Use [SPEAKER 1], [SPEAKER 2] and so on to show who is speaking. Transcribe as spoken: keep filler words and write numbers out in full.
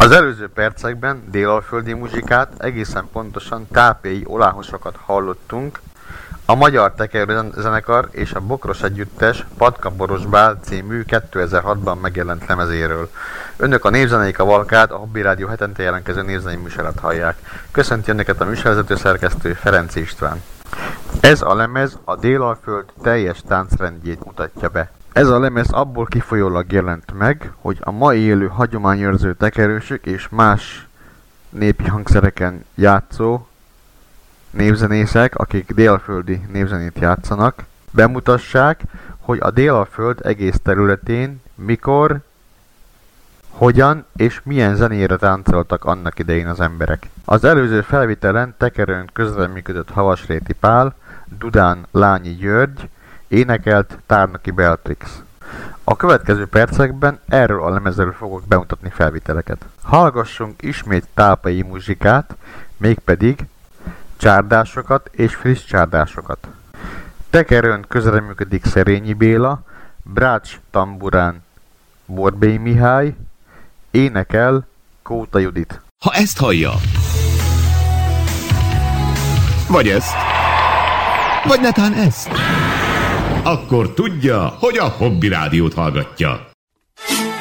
[SPEAKER 1] Az előző percekben délalföldi muzsikát, egészen pontosan tápéi oláhosokat hallottunk, a Magyar Tekerő Zenekar és a Bokros Együttes Patka Boros Bál című kétezer-hatban megjelent lemezéről. Önök a Népzenéik a Valkát, a Hobby Rádió hetente jelentkező népzenei műsorát hallják. Köszönti önöket a műsorvezető szerkesztő Ferenc István. Ez a lemez a Délalföld teljes táncrendjét mutatja be. Ez a lemez abból kifolyólag jelent meg, hogy a mai élő hagyományőrző tekerősök és más népi hangszereken játszó népzenészek, akik délföldi népzenét játszanak, bemutassák, hogy a Délalföld egész területén mikor, hogyan és milyen zenére táncoltak annak idején az emberek. Az előző felvitelen Tekerőn közreműködött Havasréti Pál, Dudán Lányi György, énekelt Tárnoki Beatrix. A következő percekben erről a lemezről fogok bemutatni felviteleket. Hallgassunk ismét tápai muzsikát, mégpedig csárdásokat és friss csárdásokat. Tekerőn közreműködik Szerényi Béla, Brács tamburán Borbély Mihály, énekel Kóta Judit.
[SPEAKER 2] Ha ezt hallja, vagy ezt, vagy netán ezt, akkor tudja, hogy a Hobby Rádiót hallgatja.